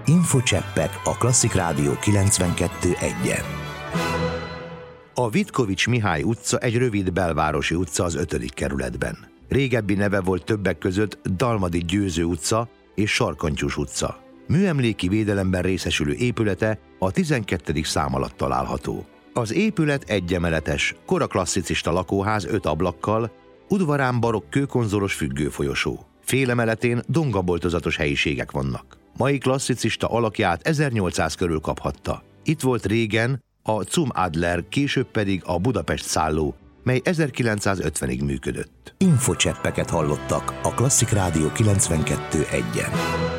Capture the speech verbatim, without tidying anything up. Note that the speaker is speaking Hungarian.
Infocseppek a Klasszik Rádió kilencvenkettő egyen. A Vitkovics Mihály utca egy rövid belvárosi utca az ötödik kerületben. Régebbi neve volt többek között Dalmadi Győző utca és Sarkantyús utca. Műemléki védelemben részesülő épülete a tizenkettedik szám alatt található. Az épület egyemeletes, koraklasszicista lakóház öt ablakkal, udvarán barokk kőkonzolos függőfolyosó. Félemeletén dongaboltozatos helyiségek vannak. Mai klasszicista alakját ezernyolcszáz körül kaphatta. Itt volt régen a Zum Adler, később pedig a Budapest szálló, mely ezerkilencszázötvenig működött. Infocseppeket hallottak a Klasszik Rádió kilencvenkettő egyen.